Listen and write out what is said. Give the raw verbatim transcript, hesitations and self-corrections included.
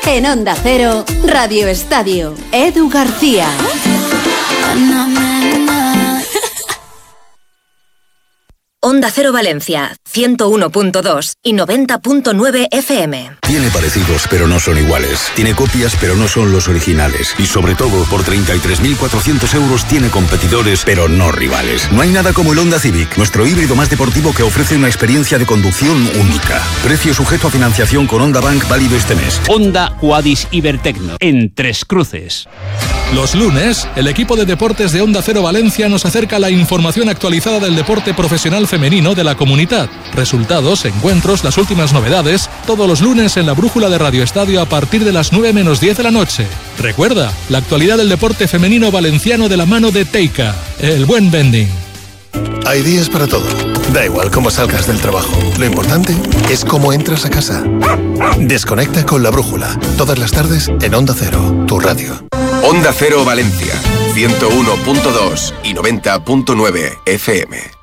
En Onda Cero, Radio Estadio, Edu García. Onda Cero Valencia, ciento uno punto dos y noventa punto nueve F M. Tiene parecidos, pero no son iguales. Tiene copias, pero no son los originales. Y sobre todo, por treinta y tres mil cuatrocientos euros tiene competidores, pero no rivales. No hay nada como el Honda Civic, nuestro híbrido más deportivo que ofrece una experiencia de conducción única. Precio sujeto a financiación con Honda Bank válido este mes. Honda Quadis Ibertecno, en Tres Cruces. Los lunes, el equipo de deportes de Onda Cero Valencia nos acerca la información actualizada del deporte profesional femenino de la comunidad. Resultados, encuentros, las últimas novedades, todos los lunes en la brújula de Radio Estadio a partir de las nueve menos diez de la noche. Recuerda, la actualidad del deporte femenino valenciano de la mano de Teica, el buen vending. Hay días para todo. Da igual cómo salgas del trabajo. Lo importante es cómo entras a casa. Desconecta con la brújula. Todas las tardes en Onda Cero, tu radio. Onda Cero Valencia, ciento uno punto dos y noventa punto nueve F M.